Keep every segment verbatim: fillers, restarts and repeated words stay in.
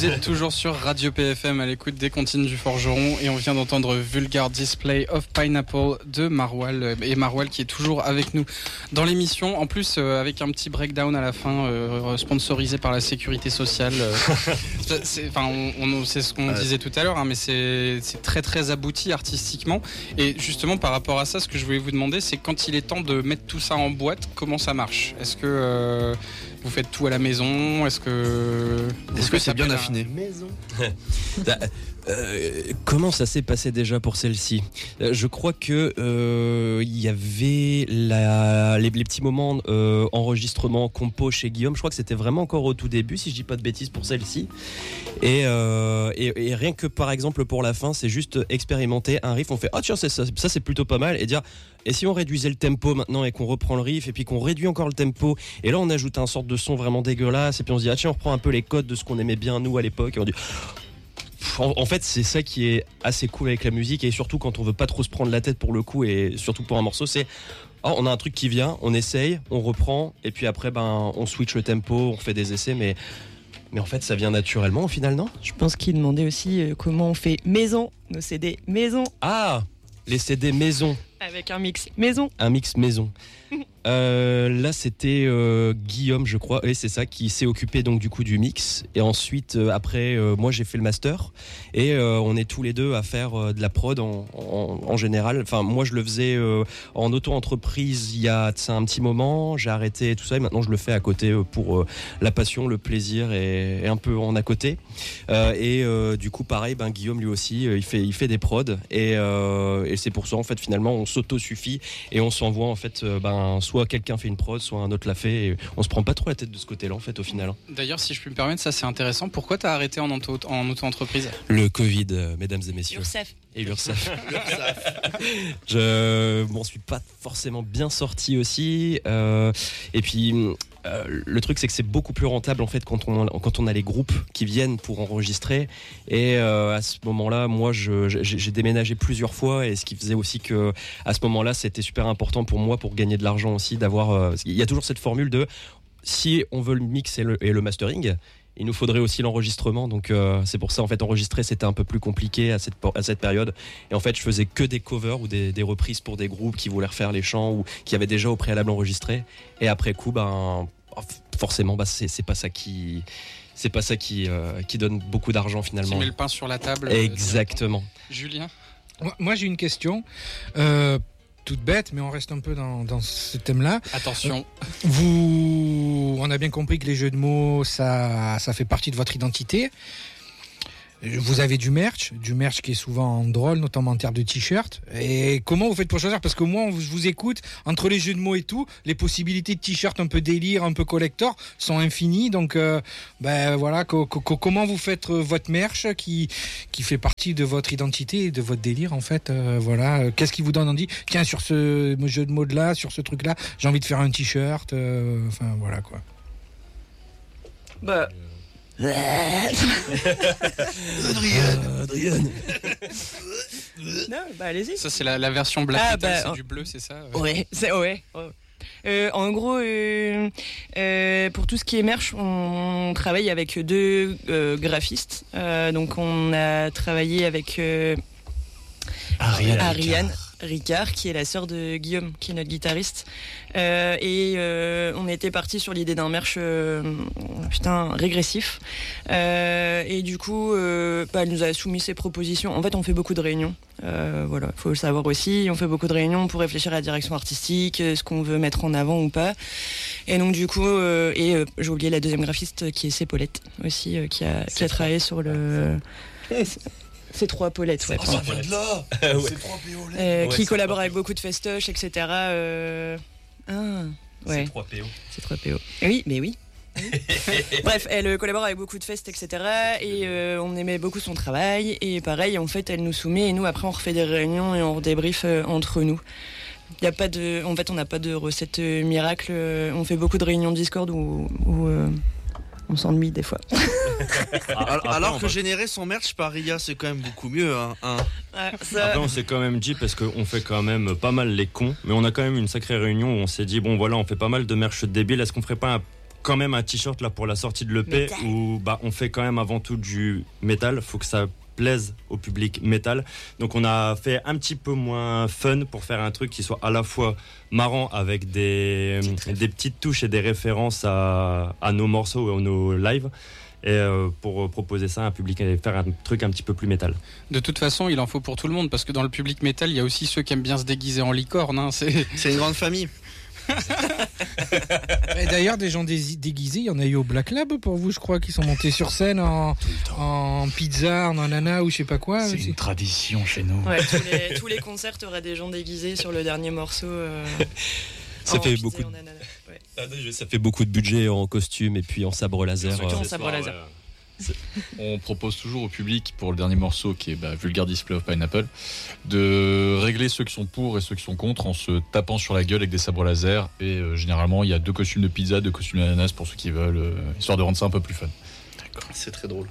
Vous êtes toujours sur Radio P F M à l'écoute des Comptines du Forgeron et on vient d'entendre Vulgar Display of Pineapple de Marwal et Marwal qui est toujours avec nous dans l'émission. En plus euh, avec un petit breakdown à la fin euh, sponsorisé par la sécurité sociale. Euh, c'est, enfin, on, on, c'est ce qu'on euh... disait tout à l'heure, hein, mais c'est, c'est très très abouti artistiquement. Et justement par rapport à ça, ce que je voulais vous demander, c'est quand il est temps de mettre tout ça en boîte, comment ça marche ? Est-ce que euh, vous faites tout à la maison ? Est-ce que Est-ce que c'est bien affiné ? Maison. euh, comment ça s'est passé déjà pour celle-ci ? euh, Je crois que il euh, y avait la, les, les petits moments euh, enregistrement compo chez Guillaume. Je crois que c'était vraiment encore au tout début, si je dis pas de bêtises pour celle-ci. Et, euh, et, et rien que par exemple pour la fin, c'est juste expérimenter un riff. On fait ah oh, tiens c'est ça, ça c'est plutôt pas mal et dire et si on réduisait le tempo maintenant et qu'on reprend le riff et puis qu'on réduit encore le tempo et là on ajoute un sorte de son vraiment dégueulasse et puis on se dit ah tiens on reprend un peu les codes de ce qu'on aimait bien nous à l'époque et on dit en, en fait c'est ça qui est assez cool avec la musique et surtout quand on veut pas trop se prendre la tête pour le coup et surtout pour un morceau c'est oh, on a un truc qui vient, on essaye, on reprend et puis après ben on switch le tempo, on fait des essais mais mais en fait ça vient naturellement au final non ? Je pense qu'il demandait aussi euh, comment on fait maison, nos C D maison. Ah les C D maison. Avec un mix maison. Un mix maison. Euh, là, c'était euh, Guillaume, je crois, et c'est ça, qui s'est occupé donc du coup du mix. Et ensuite, euh, après, euh, moi, j'ai fait le master, et euh, on est tous les deux à faire euh, de la prod en, en, en général. Enfin, moi, je le faisais euh, en auto-entreprise il y a ça, un petit moment. J'ai arrêté tout ça, et maintenant, je le fais à côté euh, pour euh, la passion, le plaisir, et, et un peu en à côté. Euh, et euh, du coup, pareil, ben Guillaume lui aussi, euh, il fait, il fait des prods, et, euh, et c'est pour ça, en fait, finalement, on s'auto-suffit et on s'envoie en fait, euh, ben soit quelqu'un fait une prod, soit un autre l'a fait. Et on se prend pas trop la tête de ce côté-là en fait au final. D'ailleurs, si je peux me permettre, ça c'est intéressant. Pourquoi t'as arrêté en, auto- en auto-entreprise ? Le Covid, euh, mesdames et messieurs. L'URSSAF. Et l'URSSAF. Je m'en suis pas forcément bien sorti aussi. Euh, et puis. Euh, le truc c'est que c'est beaucoup plus rentable en fait quand on quand on a les groupes qui viennent pour enregistrer et euh, à ce moment-là moi je, j'ai, j'ai déménagé plusieurs fois et ce qui faisait aussi que à ce moment-là c'était super important pour moi pour gagner de l'argent aussi d'avoir euh, il y a toujours cette formule de si on veut le mix et le, et le mastering il nous faudrait aussi l'enregistrement donc euh, c'est pour ça en fait enregistrer c'était un peu plus compliqué à cette, à cette période et en fait je faisais que des covers ou des, des reprises pour des groupes qui voulaient refaire les chants ou qui avaient déjà au préalable enregistré et après coup ben forcément bah, c'est, c'est pas ça qui c'est pas ça qui, euh, qui donne beaucoup d'argent finalement. Qui met le pain sur la table. Exactement. Euh, Julien ? Moi j'ai une question euh, toute bête, mais on reste un peu dans, dans ce thème-là. Attention. Euh, vous, on a bien compris que les jeux de mots, ça, ça fait partie de votre identité. Vous avez du merch, du merch qui est souvent drôle, notamment en termes de t-shirts. Et comment vous faites pour choisir ? Parce que moi, je vous écoute, entre les jeux de mots et tout, les possibilités de t-shirts un peu délire, un peu collector sont infinies. Donc, euh, ben voilà, co- co- comment vous faites votre merch qui qui fait partie de votre identité et de votre délire en fait. Euh, voilà, qu'est-ce qui vous donne envie ? Tiens, sur ce jeu de mots de là, sur ce truc là, j'ai envie de faire un t-shirt. Euh, enfin voilà quoi. Bah. Adrien, Adrien. Non, bah allez-y. Ça c'est la, la version Black ah, Metal, bah, c'est oh. du bleu, c'est ça ? Ouais, c'est ouais. ouais. Euh, en gros, euh, euh, pour tout ce qui est merch, on travaille avec deux euh, graphistes. Euh, donc on a travaillé avec euh, Ariane. Ariane Ricard, qui est la sœur de Guillaume, qui est notre guitariste. Euh, et euh, on était parti sur l'idée d'un merch euh, putain régressif. Euh, et du coup, euh, bah, elle nous a soumis ses propositions. En fait, on fait beaucoup de réunions. Euh, voilà, faut le savoir aussi. On fait beaucoup de réunions pour réfléchir à la direction artistique, ce qu'on veut mettre en avant ou pas. Et donc du coup, euh, et euh, j'ai oublié la deuxième graphiste qui est Cépolette aussi, euh, qui a qui a travaillé sur le. C'est trois Paulettes, ouais. Oh, ça vient de là. Ouais. C'est trois P O. Euh, Ouais, qui c'est collabore trois avec beaucoup de festoches, et cetera. Euh... Ah, ouais. C'est trois P O. C'est trois P O. Oui, mais oui. Bref, elle euh, collabore avec beaucoup de fests, et cetera. Et euh, on aimait beaucoup son travail. Et pareil, en fait, elle nous soumet et nous, après, on refait des réunions et on redébrief euh, entre nous. Y a pas de, en fait, on n'a pas de recette euh, miracle. On fait beaucoup de réunions Discord où, où euh, on s'ennuie des fois. Alors, alors que générer son merch par I A, c'est quand même beaucoup mieux. Hein, hein. Ouais, ça... Après, on s'est quand même dit, parce qu'on fait quand même pas mal les cons, mais on a quand même une sacrée réunion où on s'est dit, bon voilà, on fait pas mal de merch débile, est-ce qu'on ferait pas un quand même un t-shirt là pour la sortie de l'E P Métal. où bah, on fait quand même avant tout du métal. Faut que ça plaise au public métal. Donc on a fait un petit peu moins fun pour faire un truc qui soit à la fois marrant avec des, des petites touches et des références à, à nos morceaux et à nos lives. Et euh, pour proposer ça à un public et faire un truc un petit peu plus métal. De toute façon, il en faut pour tout le monde, parce que dans le public métal, il y a aussi ceux qui aiment bien se déguiser en licorne. Hein. C'est... C'est une grande famille. Et d'ailleurs, des gens dé- déguisés, il y en a eu au Black Lab pour vous, je crois, qui sont montés sur scène en, en pizza, en ananas ou je sais pas quoi. C'est une tradition chez nous. Ouais, tous, les, tous les concerts, t'auras des gens déguisés sur le dernier morceau. Euh, Ça en fait pizza beaucoup et de- en ananas. Ouais. Ah non, ça fait beaucoup de budget en costume et puis en sabre laser. Surtout en euh, sabre laser. On propose toujours au public, pour le dernier morceau qui est bah, Vulgar Display of Pineapple, de régler ceux qui sont pour et ceux qui sont contre en se tapant sur la gueule avec des sabres laser. Et euh, généralement, il y a deux costumes de pizza, deux costumes d'ananas pour ceux qui veulent, euh, histoire de rendre ça un peu plus fun. C'est très drôle.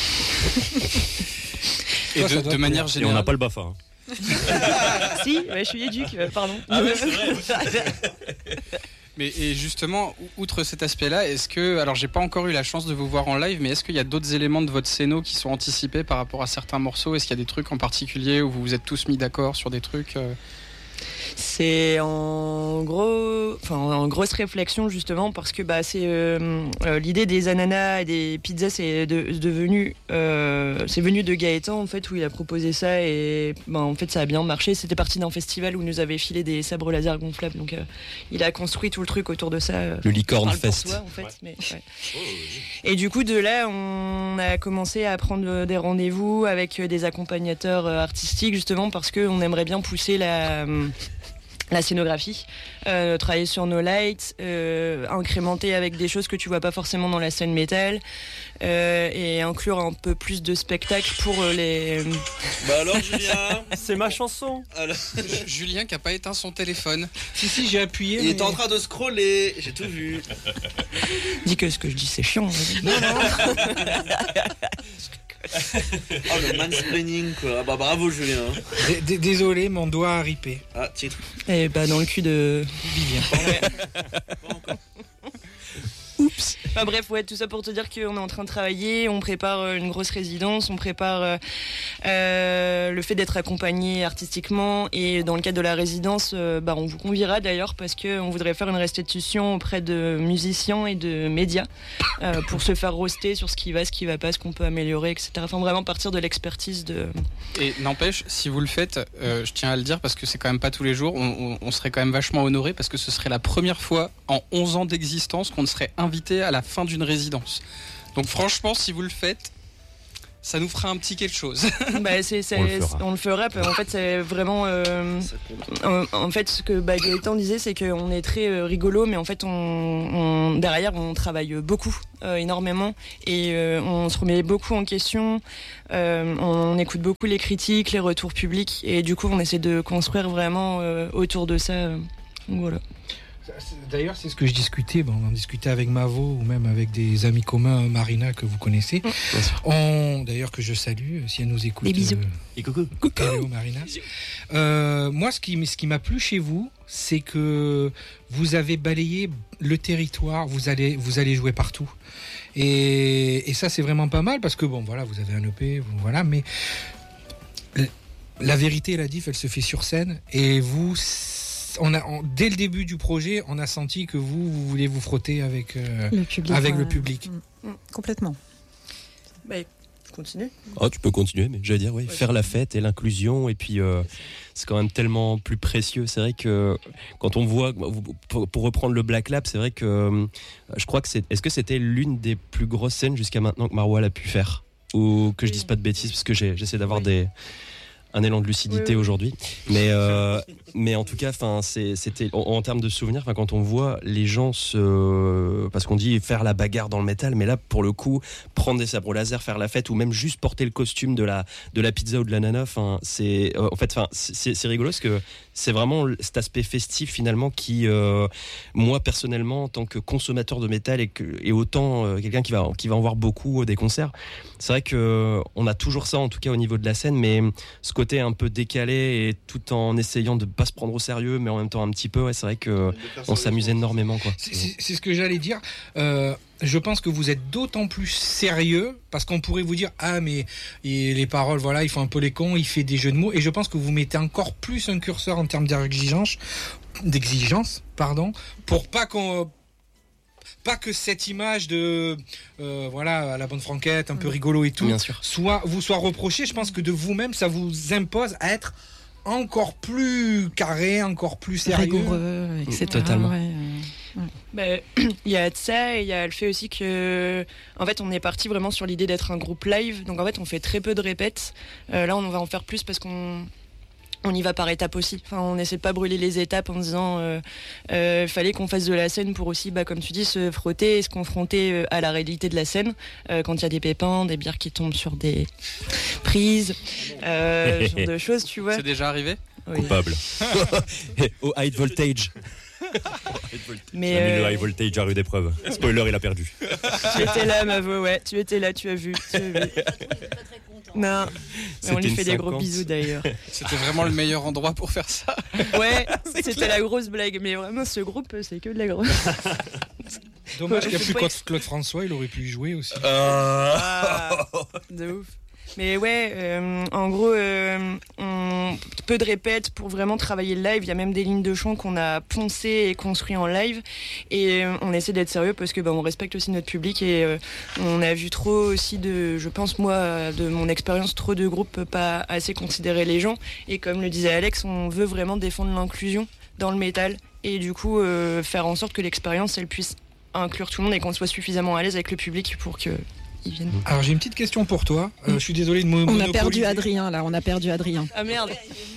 Et Toi, ça de, doit de te manière Et on générale, n'a pas le BAFA. Hein. Si, ouais, je suis éduque, euh, pardon. Ah ouais, c'est vrai. mais et justement, ou- outre cet aspect-là, est-ce que, alors j'ai pas encore eu la chance de vous voir en live, mais est-ce qu'il y a d'autres éléments de votre scéno qui sont anticipés par rapport à certains morceaux? Est-ce qu'il y a des trucs en particulier où vous vous êtes tous mis d'accord sur des trucs euh C'est en gros, enfin en grosse réflexion justement parce que bah c'est euh, euh, l'idée des ananas et des pizzas, c'est de- devenu, euh, c'est venu de Gaëtan en fait, où il a proposé ça et bah, en fait ça a bien marché. C'était parti d'un festival où il nous avait filé des sabres laser gonflables, donc euh, il a construit tout le truc autour de ça. euh, Le Licorne parle pour Fest. soi, en fait, mais, ouais. Et du coup, de là, on a commencé à prendre des rendez-vous avec des accompagnateurs euh, artistiques, justement parce qu'on aimerait bien pousser la, euh, la scénographie, euh, travailler sur nos lights, euh, incrémenter avec des choses que tu vois pas forcément dans la scène métal, euh, et inclure un peu plus de spectacles pour euh, les... Bah alors, Julien. C'est ma chanson. Alors, Julien qui a pas éteint son téléphone. Si, si, j'ai appuyé. il mais- est en train de scroller. J'ai tout vu. Dis que ce que je dis, c'est chiant. vas-y. Non, non. Oh, le mansplaining, quoi. Ah bah bravo, Julien. D- d- Désolé, mon doigt a ripé. Ah, titre. Et bah dans le cul de... Vivien. Pas encore. Oups. Enfin bref, ouais, tout ça pour te dire qu'on est en train de travailler, on prépare euh, une grosse résidence, on prépare euh, euh, le fait d'être accompagné artistiquement, et dans le cadre de la résidence, euh, bah, on vous conviera d'ailleurs parce qu'on voudrait faire une restitution auprès de musiciens et de médias euh, pour se faire roaster sur ce qui va, ce qui va pas, ce qu'on peut améliorer, et cetera. Enfin vraiment partir de l'expertise de... Et n'empêche, si vous le faites, euh, je tiens à le dire parce que c'est quand même pas tous les jours, on, on- on serait quand même vachement honoré parce que ce serait la première fois en onze ans d'existence qu'on serait invité à la fin d'une résidence. Donc franchement, si vous le faites, ça nous fera un petit quelque chose. Bah, c'est, c'est- On le fera. on le fera. En fait, c'est vraiment... euh, Ça compte. En, en fait, ce que bah, Gaëtan disait, c'est qu'on est très euh, rigolo, mais en fait, on, on- derrière, on travaille beaucoup, euh, énormément, et euh, on se remet beaucoup en question. Euh, on écoute beaucoup les critiques, les retours publics, et du coup, on essaie de construire vraiment euh, autour de ça. euh, donc voilà. D'ailleurs, c'est ce que je discutais. Bon, on en discutait avec Mavo ou même avec des amis communs, Marina, que vous connaissez. On, d'ailleurs, que je salue si elle nous écoute. Des bisous. Et coucou. Hello, Marina. Euh, moi, ce qui, ce qui m'a plu chez vous, c'est que vous avez balayé le territoire. Vous allez, vous allez jouer partout. Et, et ça, c'est vraiment pas mal parce que bon, voilà, vous avez un E P, vous- voilà, mais la vérité et la diff, elle se fait sur scène. Et vous, on a, on- dès le début du projet, on a senti que vous, vous voulez vous frotter avec, euh, Le public. avec ouais. le public. Mm, mm, complètement. Bah, continue. Oh, tu peux continuer, mais j'allais dire, oui, Ouais, faire la fête et l'inclusion, et puis euh, c'est quand même tellement plus précieux. C'est vrai que quand on voit, pour, pour reprendre le Black Lab, c'est vrai que euh, je crois que c'est, est-ce que c'était l'une des plus grosses scènes jusqu'à maintenant que Maroual a pu faire, ou que je Oui. dise pas de bêtises, parce que j'ai, j'essaie d'avoir Oui. des un élan de lucidité Oui, oui. aujourd'hui, mais euh, mais en tout cas, enfin, c'est, c'était en, en termes de souvenirs, enfin, quand on voit les gens se, parce qu'on dit faire la bagarre dans le métal, mais là pour le coup, prendre des sabres laser, faire la fête, ou même juste porter le costume de la de la pizza ou de l'ananas, enfin, c'est euh, en fait, enfin, c'est, c'est rigolo parce que c'est vraiment cet aspect festif finalement qui, euh, moi personnellement, en tant que consommateur de métal et, que, et autant euh, quelqu'un qui va qui va en voir beaucoup euh, des concerts, c'est vrai que euh, on a toujours ça en tout cas au niveau de la scène, mais ce côté côté un peu décalé et tout en essayant de pas se prendre au sérieux, mais en même temps un petit peu. Ouais, c'est vrai que on s'amuse énormément, quoi. C'est, c'est, c'est ce que j'allais dire. Euh, je pense que vous êtes d'autant plus sérieux parce qu'on pourrait vous dire ah mais et les paroles voilà il faut un peu les cons, il fait des jeux de mots et je pense que vous mettez encore plus un curseur en termes d'exigence, d'exigence pardon, pour pas qu'on pas que cette image de euh, voilà à la bonne franquette un peu rigolo et tout Bien sûr. soit vous soit reproché. Je pense que de vous-même ça vous impose à être encore plus carré, encore plus sérieux, rigoureux, et cetera. Totalement. Ouais, euh, ouais. Bah, il y a de ça et il y a le fait aussi que en fait on est parti vraiment sur l'idée d'être un groupe live, donc en fait on fait très peu de répètes. Euh, là on va en faire plus parce qu'on on y va par étapes aussi. Enfin, on essaie de pas brûler les étapes en disant euh, euh, fallait qu'on fasse de la scène pour aussi, bah, comme tu dis, se frotter et se confronter à la réalité de la scène. Euh, quand il y a des pépins, des bières qui tombent sur des prises, euh, ce genre de choses, tu vois. C'est déjà arrivé ? Oui. Coupable. Au high voltage. Mais Il a mis euh, le high voltage à rude épreuve. Spoiler, il a perdu. tu étais là, Mavo, ouais, tu étais là, tu as vu. Tu as vu. Non, mais on lui fait des gros bisous d'ailleurs. C'était vraiment le meilleur endroit pour faire ça. Ouais, c'était la grosse blague, mais vraiment ce groupe, c'est que de la grosse. Dommage qu'il n'y a plus Ouais. Claude, Claude François, il aurait pu y jouer aussi. Ah, de ouf. Mais ouais, euh, en gros, euh, on, peu de répètes pour vraiment travailler le live. Il y a même des lignes de chant qu'on a poncées et construit en live. Et euh, on essaie d'être sérieux parce que bah, on respecte aussi notre public. Et euh, on a vu trop aussi de, je pense moi, de mon expérience, trop de groupes pas assez considérer les gens. Et comme le disait Alex, on veut vraiment défendre l'inclusion dans le métal. Et du coup, euh, faire en sorte que l'expérience, elle puisse inclure tout le monde et qu'on soit suffisamment à l'aise avec le public pour que ils viennent. Alors j'ai une petite question pour toi. Euh, je suis désolé de me On a monopoliser. perdu Adrien là, on a perdu Adrien. Ah merde.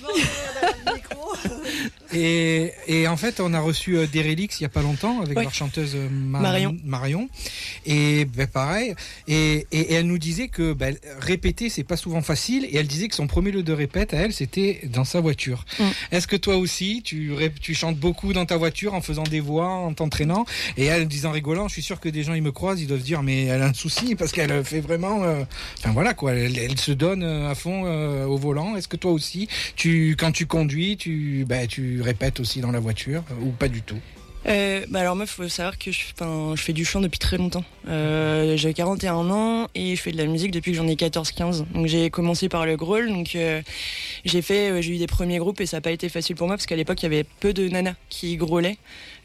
Et, et en fait, on a reçu euh, Derelix il y a pas longtemps avec Ouais. leur chanteuse euh, Ma- Marion. Marion. Et ben, pareil. Et, et, et elle nous disait que ben, répéter, c'est pas souvent facile. Et elle disait que son premier lieu de répète à elle, c'était dans sa voiture. Mm. Est-ce que toi aussi, tu, rép- tu chantes beaucoup dans ta voiture en faisant des voix, en t'entraînant? Et elle, disant rigolant, je suis sûr que des gens ils me croisent, ils doivent dire mais elle a un souci parce qu'elle fait vraiment. euh, Enfin voilà quoi, elle, elle se donne euh, à fond euh, au volant. Est-ce que toi aussi, tu, quand tu conduis, tu, ben, tu répètes aussi dans la voiture euh, ou pas du tout? Euh, bah alors moi, faut savoir que je, enfin, je fais du chant depuis très longtemps. Euh, j'ai quarante et un ans et je fais de la musique depuis que j'en ai quatorze quinze. Donc j'ai commencé par le growl. Donc euh, j'ai fait, euh, j'ai eu des premiers groupes et ça n'a pas été facile pour moi parce qu'à l'époque il y avait peu de nanas qui growlaient.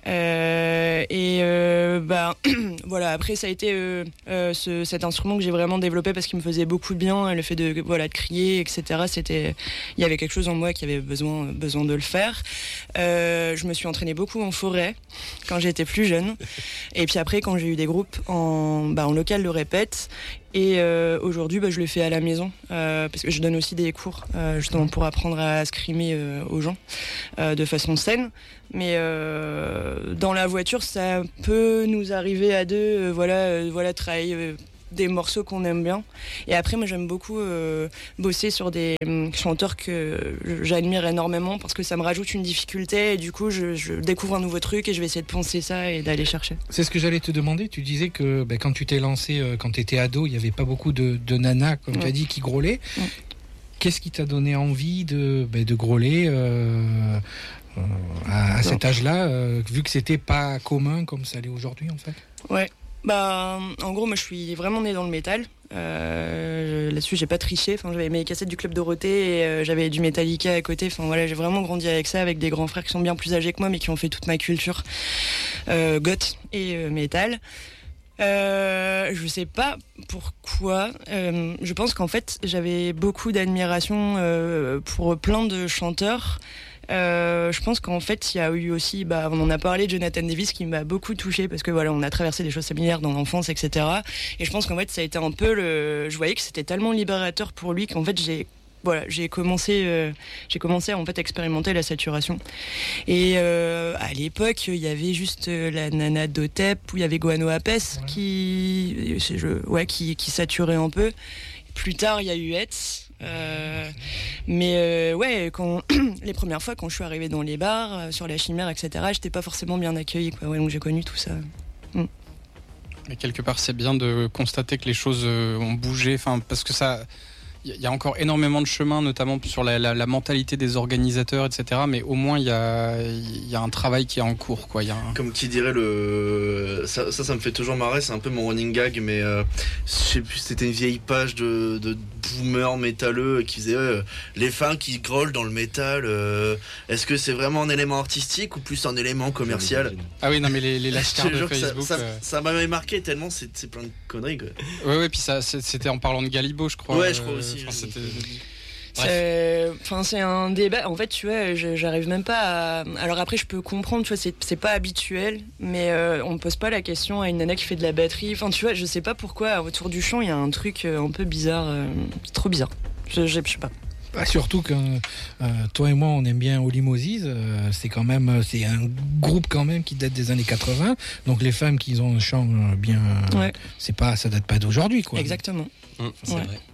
Euh, et euh, bah voilà. Après ça a été euh, euh, ce, cet instrument que j'ai vraiment développé parce qu'il me faisait beaucoup de bien. Le fait de voilà de crier, et cetera. C'était, il y avait quelque chose en moi qui avait besoin besoin de le faire. Euh, je me suis entraînée beaucoup en forêt quand j'étais plus jeune. Et puis après, quand j'ai eu des groupes en, bah, en local de répète. Et euh, aujourd'hui, bah, je le fais à la maison euh, parce que je donne aussi des cours euh, justement pour apprendre à scrimer euh, aux gens euh, de façon saine. Mais euh, dans la voiture, ça peut nous arriver à deux, euh, voilà, euh, voilà, travailler euh, des morceaux qu'on aime bien. Et après, moi, j'aime beaucoup euh, bosser sur des euh, chanteurs que j'admire énormément parce que ça me rajoute une difficulté et du coup, je, je découvre un nouveau truc et je vais essayer de poncer ça et d'aller chercher. C'est ce que j'allais te demander. Tu disais que ben, quand tu t'es lancé, euh, quand tu étais ado, il n'y avait pas beaucoup de, de nanas, comme Ouais. tu as dit, qui grôlaient. Ouais. Qu'est-ce qui t'a donné envie de, ben, de grôler euh, euh, à, à cet âge-là, euh, vu que c'était pas commun comme ça l'est aujourd'hui en fait? Ouais. Bah, en gros, moi, je suis vraiment née dans le métal. Euh, là-dessus, j'ai pas triché. Enfin, j'avais mes cassettes du Club Dorothée et euh, j'avais du Metallica à côté. Enfin, voilà, j'ai vraiment grandi avec ça, avec des grands frères qui sont bien plus âgés que moi, mais qui ont fait toute ma culture euh, goth et euh, métal. Euh, je sais pas pourquoi. Euh, je pense qu'en fait, j'avais beaucoup d'admiration euh, pour plein de chanteurs. Euh, je pense qu'en fait, il y a eu aussi, bah, on en a parlé, Jonathan Davis, qui m'a beaucoup touchée parce que voilà, on a traversé des choses similaires dans l'enfance, et cetera. Et je pense qu'en fait, ça a été un peu le, je voyais que c'était tellement libérateur pour lui qu'en fait, j'ai Voilà, j'ai commencé, euh, j'ai commencé à en fait expérimenter la saturation. Et euh, à l'époque, il y avait juste euh, la nana d'Otep où il y avait Guano Apes Ouais. qui, je, ouais, qui, qui saturait un peu. Plus tard, il y a eu Hetz. Euh, mais euh, ouais, quand les premières fois quand je suis arrivée dans les bars, euh, sur la Chimère, et cetera, j'étais pas forcément bien accueillie, quoi. Ouais, donc j'ai connu tout ça. Mais quelque part, c'est bien de constater que les choses euh, ont bougé, enfin, parce que ça. il y a encore énormément de chemin, notamment sur la, la, la mentalité des organisateurs, et cetera. Mais au moins, il y a, il y a un travail qui est en cours, quoi. Il y a un... Comme qui dirait le. Ça, ça, ça me fait toujours marrer, c'est un peu mon running gag, mais euh, je sais plus, c'était une vieille page de, de boomers métalleux qui disait euh, les fans qui grôlent dans le métal, euh, est-ce que c'est vraiment un élément artistique ou plus un élément commercial? Ah oui, non, mais les, les lashcars de Facebook. Ça, ça, euh... ça m'avait marqué tellement c'est, c'est plein de conneries, quoi. Ouais, ouais, puis ça, c'était en parlant de Galibo, je crois. Ouais, je crois aussi. Enfin, c'était... C'est, enfin, c'est un débat. En fait, tu vois, je, j'arrive même pas à. Alors après, je peux comprendre, tu vois, c'est, c'est pas habituel, mais euh, on pose pas la question à une nana qui fait de la batterie. Enfin, tu vois, je sais pas pourquoi autour du chant, il y a un truc un peu bizarre. Euh, c'est trop bizarre. Je, je, je sais pas. Bah, surtout que euh, toi et moi, on aime bien Holy Moses. Euh, c'est quand même, c'est un groupe quand même qui date des années quatre-vingts. Donc les femmes qui ont un chant bien, ouais. c'est pas, ça date pas d'aujourd'hui, quoi. Exactement. Mmh, c'est ouais. vrai.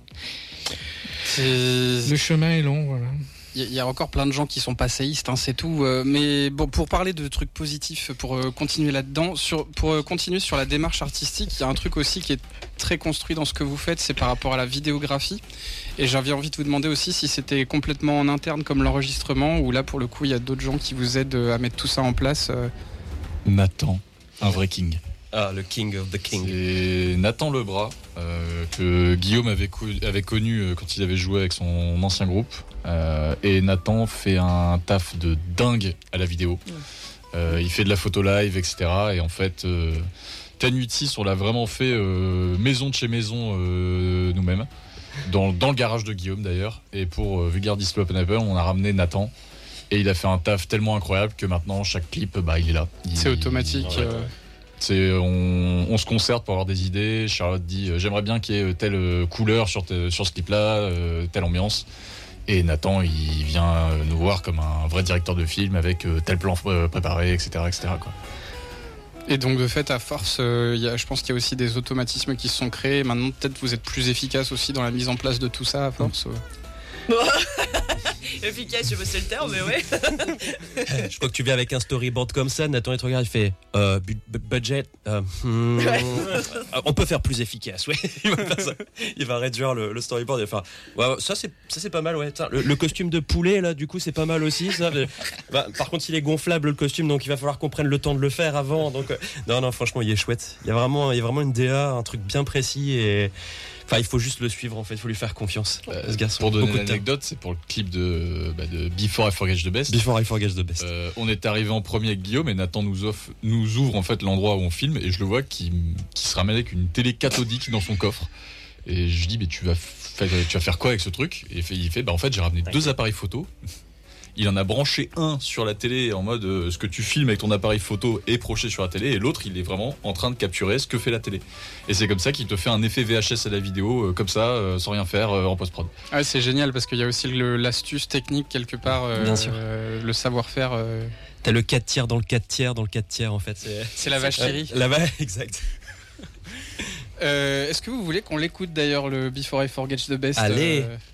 C'est... Le chemin est long, voilà. Il y, y a encore plein de gens qui sont passéistes, hein, c'est tout. Euh, mais bon, pour parler de trucs positifs, pour euh, continuer là-dedans, sur, pour euh, continuer sur la démarche artistique, il y a un truc aussi qui est très construit dans ce que vous faites, c'est par rapport à la vidéographie. Et j'avais envie de vous demander aussi si c'était complètement en interne comme l'enregistrement, ou là pour le coup il y a d'autres gens qui vous aident à mettre tout ça en place. Euh... Nathan, un vrai king. Ah, le king of the king. C'est Nathan Lebras, euh, que Guillaume avait, co- avait connu euh, quand il avait joué avec son ancien groupe. Euh, et Nathan fait un taf de dingue à la vidéo. Euh, il fait de la photo live, et cetera. Et en fait, euh, Tanuiti, on l'a vraiment fait euh, maison de chez maison euh, nous-mêmes. Dans, dans le garage de Guillaume d'ailleurs. Et pour euh, Vulgar Display Open Apple, on a ramené Nathan. Et il a fait un taf tellement incroyable que maintenant, chaque clip, bah, il est là. Il, c'est automatique. Il, ouais. euh... C'est, on, on se concerte pour avoir des idées. Charlotte dit euh, j'aimerais bien qu'il y ait telle euh, couleur sur, te, sur ce clip-là, euh, telle ambiance. Et Nathan, il vient euh, nous voir comme un vrai directeur de film avec euh, tel plan euh, préparé, et cetera, et cetera quoi. Et donc de fait, à force, euh, y a, je pense qu'il y a aussi des automatismes qui se sont créés. Maintenant, peut-être vous êtes plus efficace aussi dans la mise en place de tout ça à force. Mmh. Efficace, je sais pas si c'est le terme, mais ouais. Je crois que tu viens avec un storyboard comme ça, Nathan il te regarde, il fait euh, bu- budget. Euh, hmm, Ouais. On peut faire plus efficace, ouais. Il va faire ça. Il va réduire le, le storyboard. Il va faire. Ouais, ça c'est ça c'est pas mal, ouais. Tiens, le, le costume de poulet là, du coup c'est pas mal aussi. Ça. Bah, par contre, il est gonflable le costume, donc il va falloir qu'on prenne le temps de le faire avant. Donc euh, non, non, franchement, il est chouette. Il y a vraiment, il y a vraiment une D A, un truc bien précis et. Enfin, il faut juste le suivre en fait, il faut lui faire confiance. Euh, ce garçon. Pour donner Beaucoup une de temps. anecdote, c'est pour le clip de, bah, de Before I Forget the Best. Before I Forget the Best. Euh, on est arrivé en premier avec Guillaume et Nathan nous, offre, nous ouvre en fait l'endroit où on filme et je le vois qui, qui se ramène avec une télé cathodique dans son coffre. Et je dis mais tu vas, fa- tu vas faire quoi avec ce truc? Et il fait, il fait bah en fait j'ai ramené deux appareils photo. Il en a branché un sur la télé en mode euh, ce que tu filmes avec ton appareil photo est projeté sur la télé et l'autre il est vraiment en train de capturer ce que fait la télé. Et c'est comme ça qu'il te fait un effet V H S à la vidéo euh, comme ça euh, sans rien faire euh, en post-prod. Ah, c'est génial parce qu'il y a aussi le, l'astuce technique quelque part, euh, Bien sûr. euh, le savoir-faire. Euh... T'as le quatre tiers dans le quatre tiers dans le quatre tiers en fait. C'est, c'est la vache qui rit. La vache, exact. Euh, est-ce que vous voulez qu'on l'écoute d'ailleurs le Before I Forget the Best? Allez. euh...